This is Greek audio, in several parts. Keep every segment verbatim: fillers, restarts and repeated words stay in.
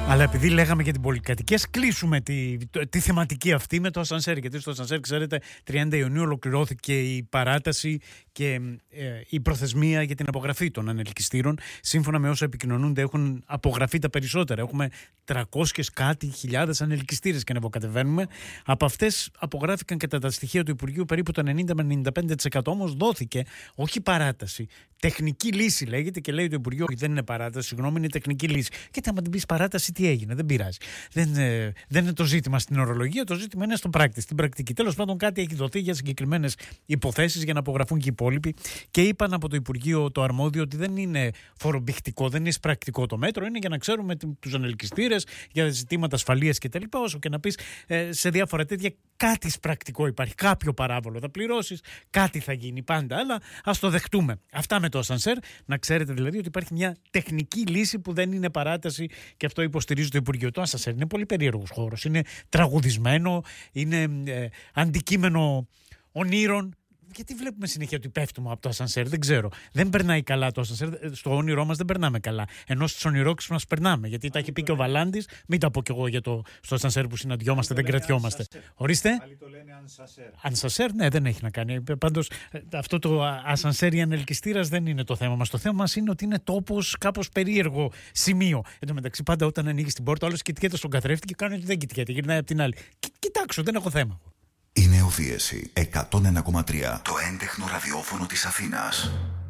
Αλλά επειδή λέγαμε για την πολυκατοικία, ας κλείσουμε τη, τη θεματική αυτή με το ασανσέρ. Γιατί στο ασανσέρ, ξέρετε, τριάντα Ιουνίου ολοκληρώθηκε η παράταση και ε, η προθεσμία για την απογραφή των ανελκυστήρων. Σύμφωνα με όσα επικοινωνούνται, έχουν απογραφεί τα περισσότερα. Έχουμε τριακόσιες κάτι χιλιάδες ανελκυστήρες και ανεβοκατεβαίνουμε. Από αυτές απογράφηκαν κατά τα στοιχεία του Υπουργείου περίπου το ενενήντα με ενενήντα πέντε τοις εκατό. Όμως δόθηκε όχι παράταση. Τεχνική λύση λέγεται και λέει το Υπουργείο ότι δεν είναι παράταση, συγγνώμη, είναι τεχνική λύση. Και αν την πει παράταση, τι έγινε, δεν πειράζει. Δεν, ε, δεν είναι το ζήτημα στην ορολογία, το ζήτημα είναι στον πράκτη, στην πρακτική. Τέλος πάντων, κάτι έχει δοθεί για συγκεκριμένες υποθέσεις για να απογραφούν και οι υπόλοιποι. Και είπαν από το Υπουργείο το αρμόδιο ότι δεν είναι φορομπηχτικό, δεν είναι πρακτικό το μέτρο, είναι για να ξέρουμε τους ανελκυστήρες, για ζητήματα ασφαλείας κτλ. Όσο και να πει ε, σε διάφορα τέτοια, κάτι πρακτικό υπάρχει. Κάποιο παράβολο θα πληρώσεις, κάτι θα γίνει πάντα. Αλλά ας το δεχτούμε. Αυτά με το ασανσέρ. Να ξέρετε δηλαδή ότι υπάρχει μια τεχνική λύση που δεν είναι παράταση και αυτό υποστηρίζει το Υπουργείο. Το ασανσέρ είναι πολύ περίεργος χώρος. Είναι τραγουδισμένο, είναι ε, αντικείμενο ονείρων. Γιατί βλέπουμε συνέχεια ότι πέφτουμε από το ασανσέρ, δεν ξέρω. Δεν περνάει καλά το ασανσέρ. Στο όνειρό μας δεν περνάμε καλά. Ενώ στους ονειρόξους μας περνάμε. Γιατί τα έχει πει και ο Βαλάντης, μην τα πω κι εγώ για το στο ασανσέρ που συναντιόμαστε, δεν κρατιόμαστε. Ορίστε. Άλλοι το λένε ανσασέρ. Ανσασέρ, ναι, δεν έχει να κάνει. Πάντως αυτό το ασανσέρ ή ανελκυστήρας δεν είναι το θέμα μας. Το θέμα μας είναι ότι είναι τόπος κάπως περίεργο σημείο. Εν τω μεταξύ, πάντα όταν ανοίγει την πόρτα, όλος κοιτιέται στον καθρέφτη και κάνει ότι δεν κοιτιέται. Γυρνάει από την άλλη. Κοιτάξω, δεν έχω θέμα. Η Νεοφύεση εκατόν ένα κόμμα τρία, το έντεχνο ραδιόφωνο της Αθήνας.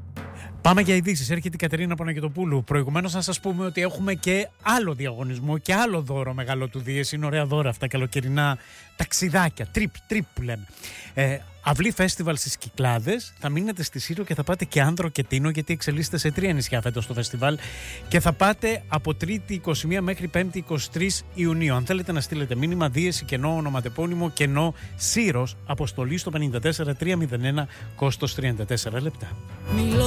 Πάμε για ειδήσεις. Έρχεται η Κατερίνα Παναγιωτοπούλου. Προηγουμένως να σας πούμε ότι έχουμε και άλλο διαγωνισμό και άλλο δώρο μεγάλο του Δίες. Είναι ωραία δώρα αυτά, καλοκαιρινά ταξιδάκια, τρίπ, τρίπ που λέμε. Ε, Αυλή φεστιβάλ στις Κυκλάδες. Θα μείνετε στη Σύρο και θα πάτε και Άνδρο και Τίνο, γιατί εξελίσσεται σε τρία νησιά φέτος το φεστιβάλ. Και θα πάτε από Τρίτη είκοσι μία μέχρι Πέμπτη είκοσι τρεις Ιουνίου. Αν θέλετε να στείλετε μήνυμα, Δίεση, κενό, ονοματεπώνυμο, κενό, Σύρος, αποστολή στο πενήντα τέσσερα τριακόσια ένα, κόστος τριάντα τέσσερα λεπτά.